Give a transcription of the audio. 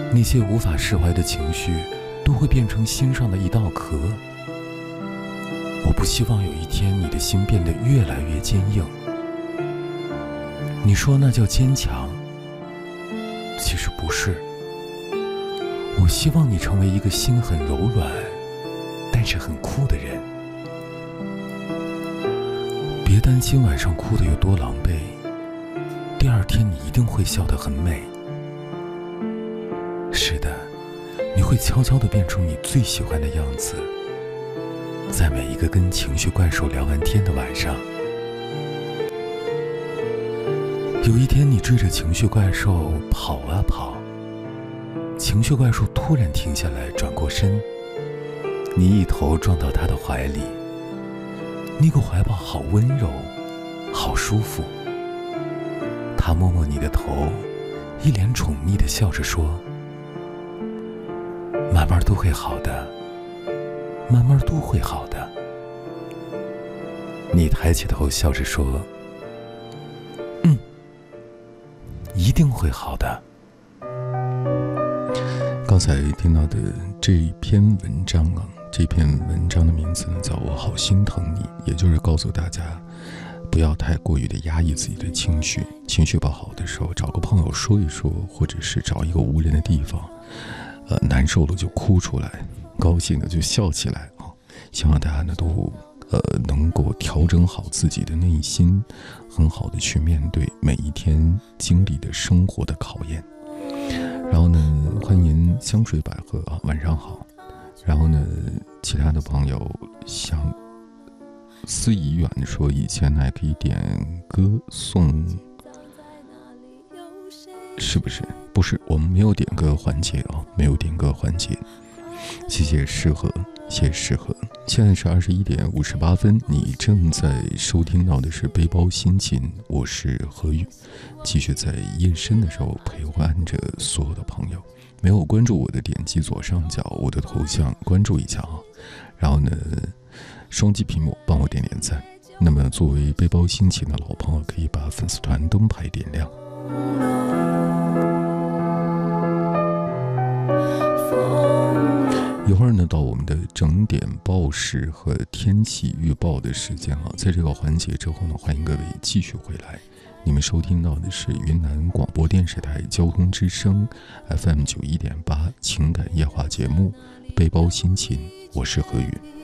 那些无法释怀的情绪都会变成心上的一道壳。我不希望有一天你的心变得越来越坚硬。你说那叫坚强，其实不是。我希望你成为一个心很柔软但是很酷的人。别担心晚上哭得有多狼狈，第二天你一定会笑得很美。是的，你会悄悄地变成你最喜欢的样子，在每一个跟情绪怪兽聊完天的晚上。有一天你追着情绪怪兽跑啊跑，情绪怪兽突然停下来，转过身，你一头撞到他的怀里。那个怀抱好温柔，好舒服。他摸摸你的头，一脸宠溺地笑着说：慢慢都会好的，慢慢都会好的。你抬起头笑着说：一定会好的。刚才听到的这一篇文章啊，这篇文章的名字呢叫我好心疼你，也就是告诉大家不要太过于的压抑自己的情绪，情绪不好的时候找个朋友说一说，或者是找一个无人的地方，难受了就哭出来，高兴了就笑起来啊！希望大家呢都能够调整好自己的内心，很好的去面对每一天经历的生活的考验。然后呢，欢迎香水百合啊，晚上好。然后呢，其他的朋友像思怡远说，以前还可以点歌送，是不是？不是，我们没有点歌环节啊，没有点歌环节。谢谢适合，谢谢适合。现在是21点58分，你正在收听到的是背包心情，我是何宇，继续在夜深的时候陪伴着所有的朋友。没有关注我的点击左上角我的头像关注一下啊，然后呢双击屏幕帮我点点赞。那么作为背包心情的老朋友，可以把粉丝团灯牌点亮。一会儿呢，到我们的整点报时和天气预报的时间啊，在这个环节之后呢，欢迎各位继续回来。你们收听到的是云南广播电视台交通之声 FM91.8 情感夜话节目《背包心情》，我是何宇。